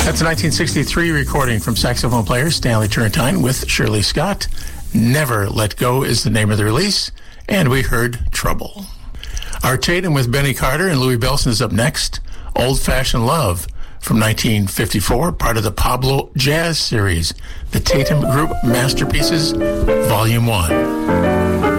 That's a 1963 recording from saxophone player Stanley Turrentine with Shirley Scott. Never Let Go is the name of the release, and we heard Trouble. Art Tatum with Benny Carter and Louis Bellson is up next. Old Fashioned Love from 1954, part of the Pablo Jazz series, the Tatum Group Masterpieces, Volume 1.